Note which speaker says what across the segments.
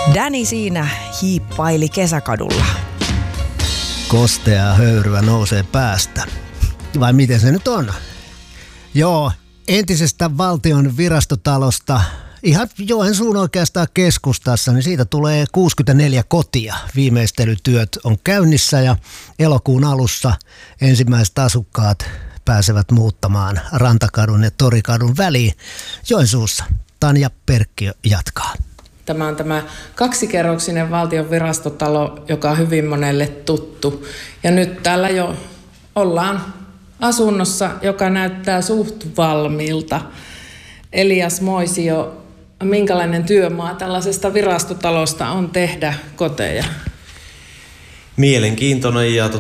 Speaker 1: Danny siinä hiippaili kesäkadulla.
Speaker 2: Kostea höyryä nousee päästä. Vai miten se nyt on? Joo, entisestä valtion virastotalosta, ihan Joensuun oikeastaan keskustassa, niin siitä tulee 64 kotia. Viimeistelytyöt on käynnissä ja elokuun alussa ensimmäiset asukkaat pääsevät muuttamaan Rantakadun ja Torikadun väliin Joensuussa. Tanja Perkkiö jatkaa.
Speaker 3: Tämä on tämä kaksikerroksinen valtion virastotalo, joka on hyvin monelle tuttu. Ja nyt täällä jo ollaan asunnossa, joka näyttää suht valmiilta. Elias Moisio, minkälainen työmaa tällaisesta virastotalosta on tehdä koteja?
Speaker 4: Mielenkiintoinen ja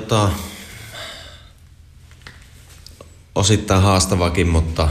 Speaker 4: osittain haastavakin, mutta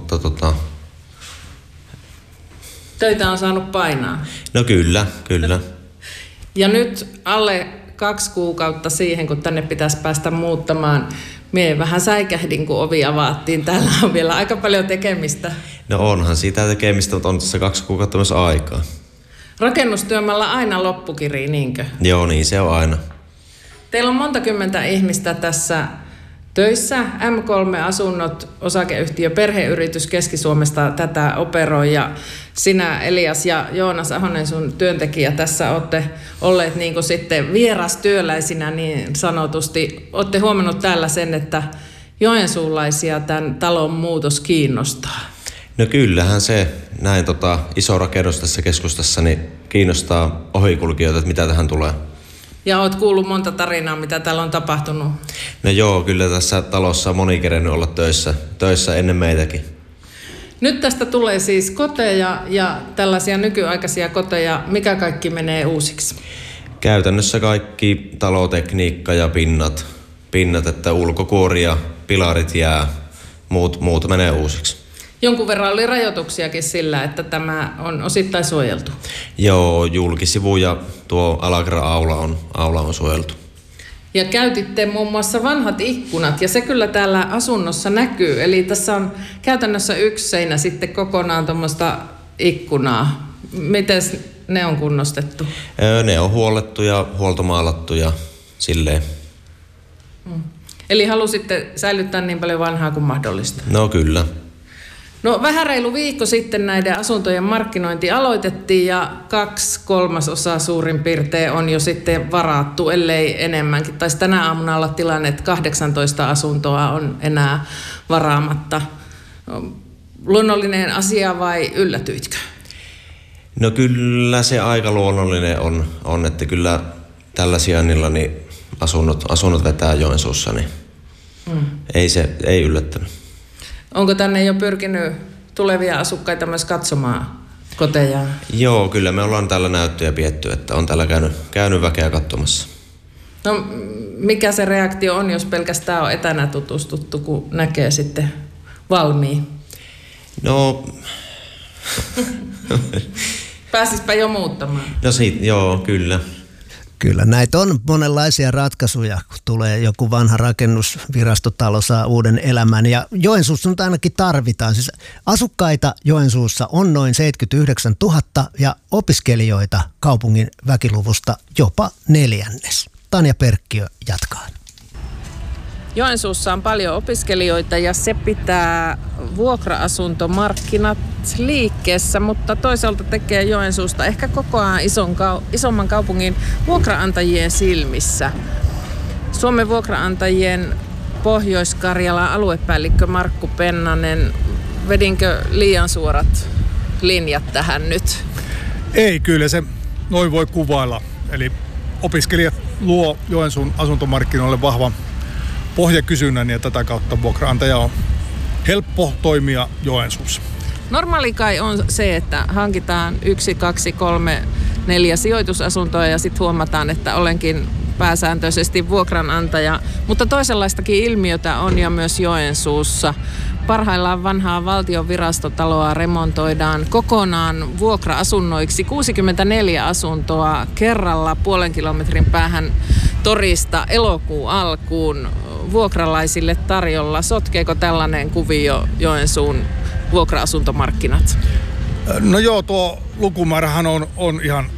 Speaker 3: töitä on saanut painaa.
Speaker 4: No kyllä.
Speaker 3: Ja nyt alle 2 kuukautta siihen, kun tänne pitäisi päästä muuttamaan. Mie vähän säikähdin, kun ovi avattiin. Täällä on vielä aika paljon tekemistä.
Speaker 4: No onhan sitä tekemistä, mutta on tässä 2 kuukautta myös aikaa.
Speaker 3: Rakennustyömällä aina loppukiri, niinkö?
Speaker 4: Joo, niin se on aina.
Speaker 3: Teillä on monta kymmentä ihmistä tässä töissä. M3-asunnot, osakeyhtiö, perheyritys Keski-Suomesta tätä operoi. Ja sinä, Elias ja Joonas Ahonen, sun työntekijä, tässä olette olleet niin kuin sitten vierastyöläisinä niin sanotusti. Olette huomannut täällä sen, että joensuulaisia tämän talon muutos kiinnostaa.
Speaker 4: No kyllähän se näin iso rakennus tässä keskustassa niin kiinnostaa ohikulkijoita, että mitä tähän tulee.
Speaker 3: Ja oot kuullut monta tarinaa, mitä täällä on tapahtunut?
Speaker 4: No joo, kyllä tässä talossa on moni kerennyt olla töissä ennen meitäkin.
Speaker 3: Nyt tästä tulee siis koteja ja tällaisia nykyaikaisia koteja. Mikä kaikki menee uusiksi?
Speaker 4: Käytännössä kaikki talotekniikka ja pinnat, että ulkokuori ja pilarit jää, muut menee uusiksi.
Speaker 3: Jonkun verran oli rajoituksiakin sillä, että tämä on osittain suojeltu.
Speaker 4: Joo, julkisivu ja tuo aula on suojeltu.
Speaker 3: Ja käytitte muun muassa vanhat ikkunat, ja se kyllä täällä asunnossa näkyy. Eli tässä on käytännössä yksi seinä sitten kokonaan tuommoista ikkunaa. Miten ne on kunnostettu?
Speaker 4: Ne on huollettu ja huoltomaalattu ja silleen.
Speaker 3: Eli halusitte säilyttää niin paljon vanhaa kuin mahdollista?
Speaker 4: No kyllä.
Speaker 3: No vähän reilu viikko sitten näiden asuntojen markkinointi aloitettiin ja 2/3 suurin piirtein on jo sitten varattu, ellei enemmänkin. Taisi tänä aamuna olla tilanne, että 18 asuntoa on enää varaamatta. Luonnollinen asia vai yllätyitkö?
Speaker 4: No kyllä se aika luonnollinen on että kyllä tällä sijainnilla niin asunnot vetää Joensuussa, niin ei yllättänyt.
Speaker 3: Onko tänne jo pyrkinyt tulevia asukkaita myös katsomaan koteja?
Speaker 4: Joo, kyllä me ollaan täällä näyttöjä pietty, että on täällä käynyt väkeä katsomassa.
Speaker 3: No mikä se reaktio on, jos pelkästään on etänä tutustuttu, kun näkee sitten valmiin?
Speaker 4: No...
Speaker 3: Pääsispä jo muuttamaan.
Speaker 4: No joo, kyllä.
Speaker 2: Kyllä, näitä on monenlaisia ratkaisuja, kun tulee joku vanha rakennusvirastotalo saa uuden elämän. Ja Joensuussa nyt ainakin tarvitaan. Siis asukkaita Joensuussa on noin 79 000 ja opiskelijoita kaupungin väkiluvusta jopa 1/4. Tanja Perkkiö jatkaa.
Speaker 3: Joensuussa on paljon opiskelijoita ja se pitää vuokra-asuntomarkkinat liikkeessä, mutta toisaalta tekee Joensuusta ehkä kokoaan isomman kaupungin vuokraantajien silmissä. Suomen vuokraantajien Pohjois-Karjalan aluepäällikkö Markku Pennanen, vedinkö liian suorat linjat tähän nyt?
Speaker 5: Ei, kyllä se noin voi kuvailla. Eli opiskelijat luo Joensuun asuntomarkkinoille vahvan pohjakysynnän ja tätä kautta vuokraantaja on helppo toimia Joensuussa.
Speaker 3: Normaali kai on se, että hankitaan 1, 2, 3, 4 sijoitusasuntoa ja sitten huomataan, että olenkin pääsääntöisesti vuokranantaja. Mutta toisenlaistakin ilmiötä on jo myös Joensuussa. Parhaillaan vanhaa valtion virastotaloa remontoidaan kokonaan vuokra-asunnoiksi. 64 asuntoa kerralla 0,5 kilometrin päähän torista elokuun alkuun vuokralaisille tarjolla. Sotkeeko tällainen kuvio Joensuun vuokra-asuntomarkkinat?
Speaker 5: No joo, tuo lukumäärähän on ihan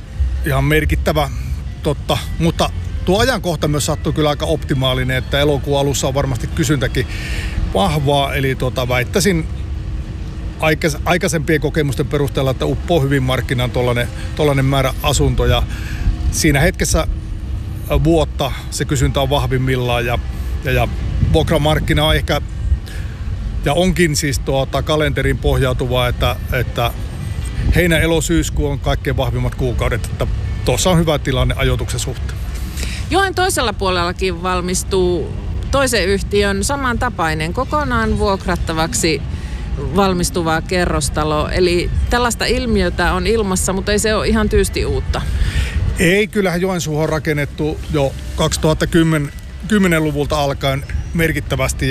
Speaker 5: ihan merkittävä, totta, mutta tuo ajankohta myös sattui kyllä aika optimaalinen, että elokuun alussa on varmasti kysyntäkin vahvaa, eli väittäisin aikaisempien kokemusten perusteella, että uppoo hyvin markkinaan tollainen määrä asuntoja. Siinä hetkessä vuotta se kysyntä on vahvimmillaan ja vuokramarkkina on ehkä ja onkin siis kalenterin pohjautuvaa, että heinä, elo, syyskuu on kaikkein vahvimmat kuukaudet, että tuossa on hyvä tilanne ajoituksen suhteen.
Speaker 3: Joen toisella puolellakin valmistuu toisen yhtiön samantapainen kokonaan vuokrattavaksi valmistuva kerrostalo. Eli tällaista ilmiötä on ilmassa, mutta ei se ole ihan tyysti uutta.
Speaker 5: Ei, kyllähän Joensuuhun on rakennettu jo 2010-luvulta alkaen merkittävästi